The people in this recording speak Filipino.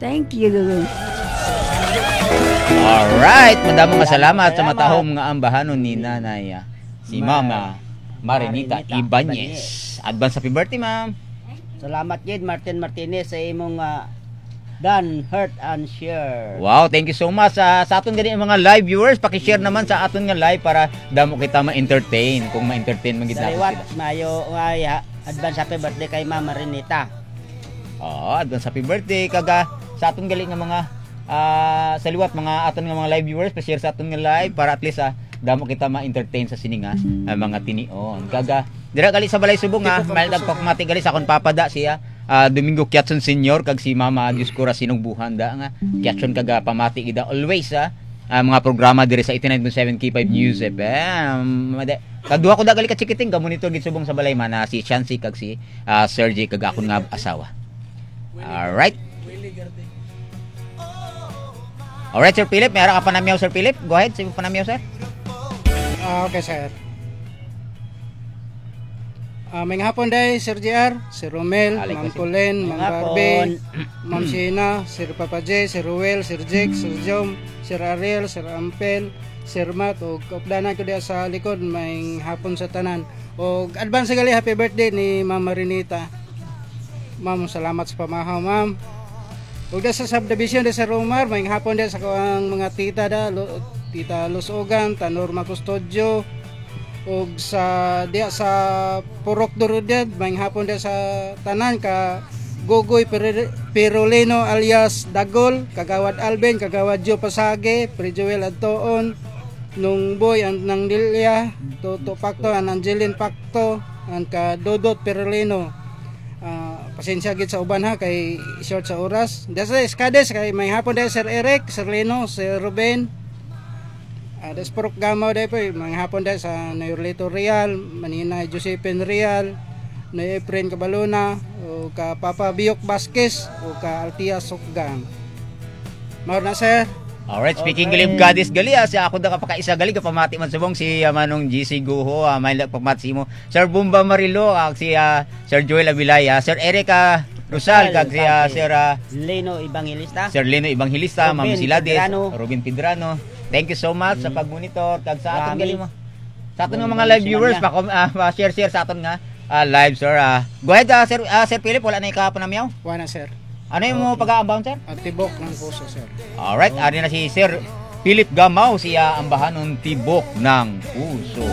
Thank you. Alright, madamong salamat sa matahong nga ambahanon ni Nanay si Mama Marinita Ibanez. Advance happy birthday, ma'am. Salamat gid Martin Martinez sa imong done, heart and share. Wow, thank you so much sa aton gani mga live viewers. Paki-share naman sa aton nga live para damo kita ma-entertain kung ma-entertain man gid natin Sariwat, sila. mayo advance happy birthday kay Mama Marinita. Advance happy birthday kaga sa aton gali nga mga sa liwat mga aton nga mga live viewers, pa-share sa aton nga live para at least damo kita ma-entertain sa sininga mga tinion. Kaga dira gali sa Balay Subong may nagpakmati gali sa akon papada siya Domingo Kiatson Senior kag si Mama Diyos ko ra sinugbuhan da nga Kiatson kaga pamati ida always mga programa dire sa 89.7 K5 News FM. Kadua ko da gali ka chikiting ga monitor gid subong sa balay man si Chancy kag si Sergey kag akon nga asawa. Alright. Alright, Sir Philip. Mayroon ka panamyaw, Sir Philip. Go ahead. Sige panamyaw, sir. Okay, sir. May hapon day, Sir JR, Sir Romel, Ma'am Colleen, Ma'am Barbie, Ma'am Sheena, Sir Papa J, Sir Ruel, Sir Jake, Sir Jom, Sir Ariel, Sir Ampel, Sir Matt, o kaupdanan ko diya sa likod, may hapon sa tanan. O advance gali, happy birthday ni Ma'am Marinita. Ma'am, salamat sa pamahaw, ma'am. Ug sa subdivision de sa Romar, may hapon din sa ang mga tita Tita Lusogan, Tanor Macustodio, ug sa diya sa Purok Durudad, may hapon din sa tanan ka Gogoy Pirolino alias Dagol, Kagawad Alben, Kagawad Joe Pasage, Prejoel Adtoon, Nung Boy ang nang Dilya, Toto Pacto, ang Angeline Pacto, ang ka Dodot Pirolino. Pasensya gid sa uban ha kay short sa oras. Dasa Skades kay may hapon day Sir Eric, Sir Leno, Sir Ruben. Des Porok Gamaw day po may hapon day sa Nayorlito Real, Manina Josephine Real, na Efren Cabalona, o ka Papa Biok Vasquez, o ka Altia Sokgang. Mao na sir. Alright, speaking gali of goddess gali siya ako da kapakaisa gali kapamati man subong si Manong GC Guho, may pagmati mo Sir Bumba Marilo, si Sir Joel Abilaya, Sir Eric Rosal kag si Sir Leno Evangelista, Sir Leno Evangelista, Ma'am Silades, Pedrano. Robin Pedrano. Thank you so much sa pagmonitor kag sa aton gali mo. Sa aton nga mga live viewers pa-share sa aton nga live sir. Go ahead Sir Philip, wala na ikapanamyaw? Wala sir. Ano yung mo pag-aambaon, sir? At tibok ng puso sir. Alright, ari na si Sir Philip Gamaw, siya ang bahanon tibok ng puso.